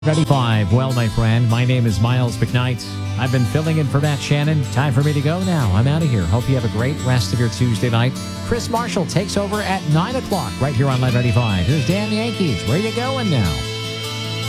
Ready 5. Well, my friend, my name is Miles McKnight. I've been filling in for Matt Shannon. Time for me to go now. I'm out of here. Hope you have a great rest of your Tuesday night. Chris Marshall takes over at 9 o'clock right here on Live 95. Here's Dan Yankees. Where you going now?